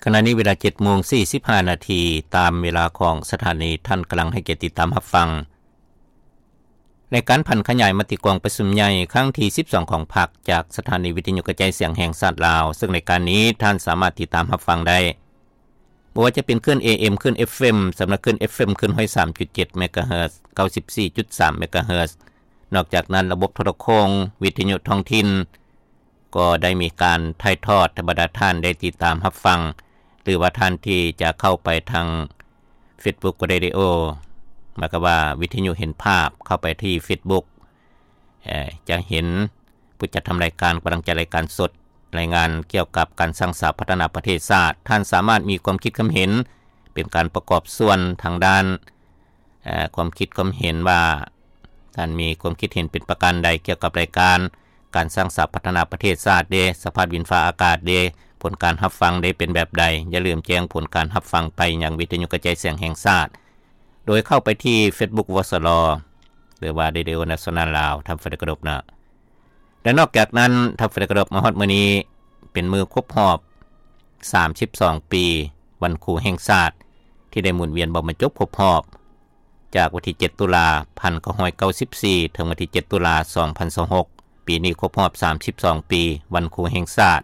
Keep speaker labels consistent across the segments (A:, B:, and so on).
A: ขณะนี้เวลา 7:45 นาทีตามเวลาของสถานีท่านกำลังให้เกียรติติดตามรับฟังในการพันขยายมติกองประชุมใหญ่ครั้งที่12ของพรรคจากสถานีวิทยุกระจายเสียงแห่งชาติลาวซึ่งในการนี้ท่านสามารถติดตามรับฟังได้บ่ว่าจะเป็นคลื่น AM คลื่น FM สำหรับคลื่น FM คลื่น 103.7 เมกะเฮิรตซ์ 94.3 เมกะเฮิรตซ์นอกจากนั้นระบบโทรโคงวิทยุท้องถิ่นก็ได้มีการถ่ายทอดให้บรรดาท่านได้ติดตามรับฟังหรือว่าท่านที่จะเข้าไปทาง Facebook Radio หมายความว่าวิทยุเห็นภาพเข้าไปที่ Facebook จะเห็นผู้จัดทำรายการกำลังจัดรายการสดรายงานเกี่ยวกับการสร้างสรรค์พัฒนาประเทศชาติท่านสามารถมีความคิดความเห็นเป็นการประกอบส่วนทางด้านความคิดความเห็นว่าท่านมีความคิดเห็นเป็นประการใดเกี่ยวกับรายการการสร้างสรรค์พัฒนาประเทศชาติเดสภาพดินฟ้าอากาศเดผลการรับฟังได้เป็นแบบใดอย่าลืมแจ้งผลการรับฟังไปยังวิทยุกระจายเสียงแห่งชาติโดยเข้าไปที่ Facebook วสลหรือว่า Radio National ลาวทำเฟรกระดบนะและนอกจากนั้นทำเฟรกระดบมาฮอดมื้อนี้เป็นมือครบรอบ32ปีวันครูแห่งชาติที่ได้หมุนเวียนบ่บรรจบครบรอบจากวันที่7ตุลา1994ถึงวันที่7ตุลา2026ปีนี้ครบรอบ32ปีวันครูแห่งชาติ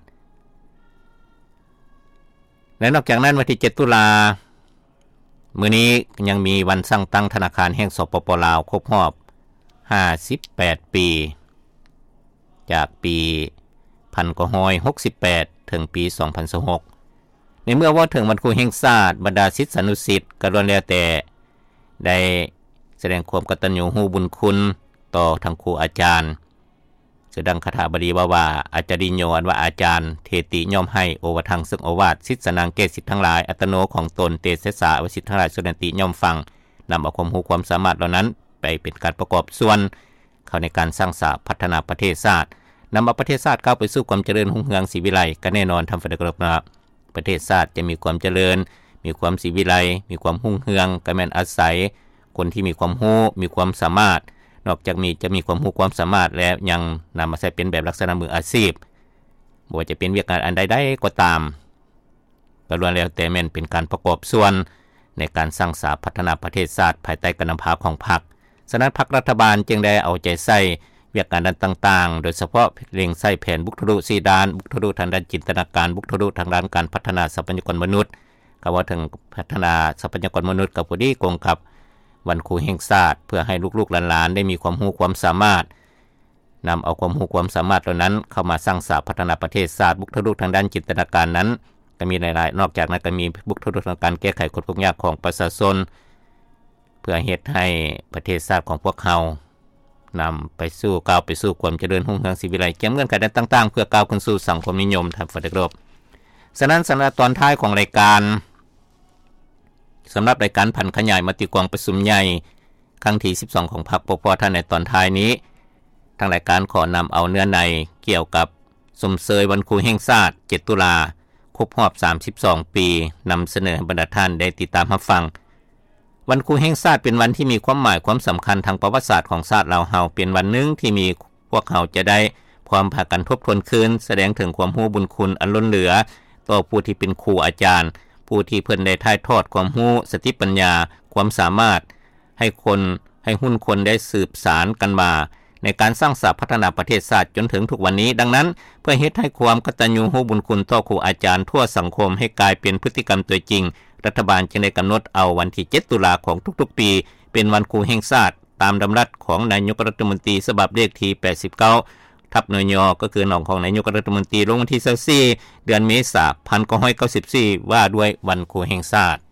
A: และนอกจากนั้นวันที่7ตุลามื้อนี้ยังมีวันสั่งตั้งธนาคารแห่งสปป.ลาวครบรอบ58ปีจากปี1968ถึงปี2026ในเมื่อว่าถึงวันครูแห่งชาติบรรดาศิษย์สานุศิษย์ก็ล้วนแล้วแต่ได้แสดงความกตัญญูรู้บุญคุณต่อทั้งครูอาจารย์แสดงคาถาบดีว่าอาจารย์โยนว่าอาจารย์เทติย่อมให้โอวทังซึ่งโอวาทศิษย์สนางแก่ศิษย์ทั้งหลายอัตโนของตนเตเสสาวศิษย์ทั้งหลายสุนันติย่อมฟังนำเอาความรู้ความสามารถเหล่านั้นไปเป็นการประกอบส่วนเข้าในการสร้างสรรค์พัฒนาประเทศชาตินำเอาประเทศชาติก้าวไปสู่ความเจริญรุ่งเรืองศรีวิไลก็แน่นอนทำให้ได้รับนะประเทศชาติจะมีความเจริญมีความศรีวิไลมีความรุ่งเรืองก็แม่นอาศัยคนที่มีความรู้มีความสามารถนอกจากจะมีความรู้ความสามารถแล้วยังนำมาใช้เป็นแบบลักษณะมืออาชีพบ่ว่าจะเป็นเวียกงานอันใดๆก็ตามก็ล้วนแล้วแต่แม่นเป็นการประกอบส่วนในการสร้างสรรค์พัฒนาประเทศชาติภายใต้การนำพาของพรรคฉะนั้นพรรครัฐบาลจึงได้เอาใจใส่เวียกงานต่างๆโดยเฉพาะเร่งใส่แผนบุคทะลุ4ด้านบุคทะลุทางด้านจินตนาการบุคทะลุทางด้านการพัฒนาทรัพยากรมนุษย์ก็ว่าถึงพัฒนาทรัพยากรมนุษย์กับผู้ดีกงกับวันครูแห่งชาติเพื่อให้ลูกๆหลานๆได้มีความรู้ความสามารถนำเอาความรู้ความสามารถเหล่านั้นเข้ามาสร้างสรรค์พัฒนาประเทศชาติบุคทะลุทางด้านจินตนาการนั้นก็มีหลายๆนอกจากนั้นก็มีบุคทะลุทางการแก้ไขความทุกข์ยากของประชาชนเพื่อเฮ็ดให้ประเทศชาติของพวกเรานำไปสู่ก้าวไปสู่ความเจริญรุ่งเรืองศรีวิไลเกี่ยมเงื่อนไขต่างๆเพื่อก้าวขึ้นสู่สังคมนิยมทางฝ่ายโลกฉะนั้นสำหรับตอนท้ายของรายการสำหรับรายการพันขยายมติกองประชุมใหญ่ครั้งที่12ของพรรคปปท่านในตอนท้ายนี้ทางรายการขอนำเอาเนื้อในเกี่ยวกับสมเสยวันครูแห่งชาติ7ตุลาครบรอบ32ปีนำเสนอให้บรรดาท่านได้ติดตามรับฟังวันครูแห่งชาติเป็นวันที่มีความหมายความสำคัญทางประวัติศาสตร์ของชาติลาวเฮาเป็นวันหนึ่งที่มีพวกเขาจะได้ความพากันทบทวนคืนแสดงถึงความรู้บุญคุณอันล้นเหลือต่อผู้ที่เป็นครูอาจารย์ผู้ที่เพิ่นได้ถ่ายทอดความรู้สติปัญญาความสามารถให้หุ้นคนได้สืบสารกันมาในการสร้างสรรค์พัฒนาประเทศชาติจนถึงทุกวันนี้ดังนั้นเพื่อเฮ็ดให้ความกตัญญูรู้บุญคุณต่อครูอาจารย์ทั่วสังคมให้กลายเป็นพฤติกรรมตัวจริงรัฐบาลจึงได้กำหนดเอาวันที่7ตุลาของทุกๆปีเป็นวันครูแห่งชาติตามดำรัสของนายกรัฐมนตรีฉบับเลขที่89ทับนยก็คือน้องของนายกรัฐมนตรีลงวันที่24เดือนเมษายน1994ว่าด้วยวันครูแห่งชาติ